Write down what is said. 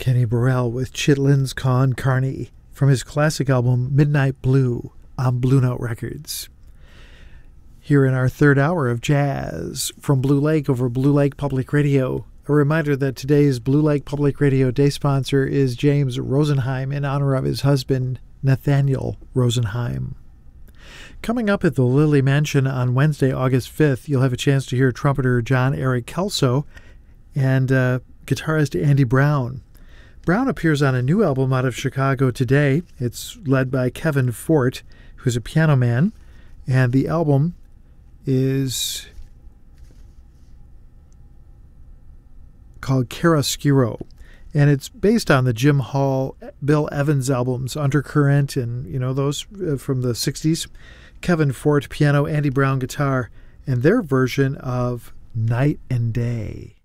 Kenny Burrell with Chitlins Con Carney from his classic album Midnight Blue on Blue Note Records. Here in our third hour of jazz from Blue Lake over Blue Lake Public Radio. A reminder that today's Blue Lake Public Radio day sponsor is James Rosenheim in honor of his husband, Nathaniel Rosenheim. Coming up at the Lilly Mansion on Wednesday, August 5th, you'll have a chance to hear trumpeter John Eric Kelso and guitarist Andy Brown. Brown appears on a new album out of Chicago today. It's led by Kevin Fort, who's a piano man, and the album is called Chiaroscuro, and it's based on the Jim Hall, Bill Evans albums, Undercurrent, and those from the 60s. Kevin Fort piano, Andy Brown guitar, and their version of Night and Day.